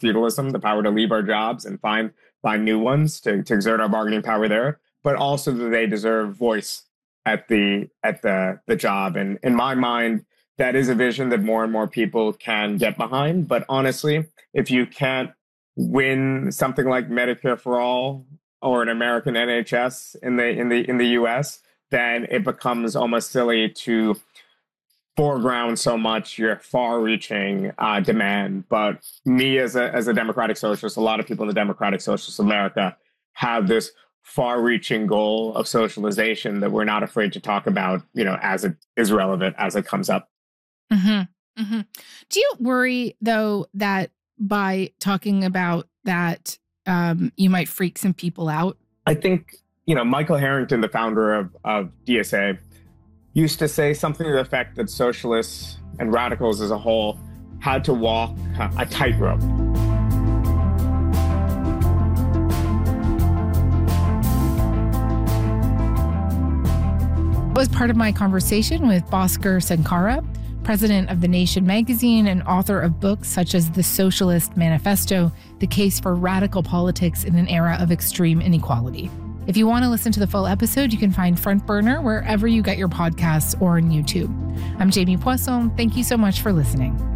feudalism, the power to leave our jobs and find new ones to exert our bargaining power there, but also that they deserve voice at the job. And in my mind, that is a vision that more and more people can get behind. But honestly, if you can't win something like Medicare for all or an American NHS in the US, then it becomes almost silly to foreground so much your far-reaching demand. But me as a democratic socialist, a lot of people in the democratic socialist America have this far-reaching goal of socialization that we're not afraid to talk about, as it is relevant, as it comes up. Mm-hmm. Mm-hmm. Do you worry, though, that by talking about that, you might freak some people out? I think, Michael Harrington, the founder of DSA, used to say something to the effect that socialists and radicals as a whole had to walk a tightrope. It was part of my conversation with Bhaskar Sankara, president of The Nation magazine and author of books such as The Socialist Manifesto, The Case for Radical Politics in an Era of Extreme Inequality. If you want to listen to the full episode, you can find Front Burner wherever you get your podcasts or on YouTube. I'm Jamie Poisson. Thank you so much for listening.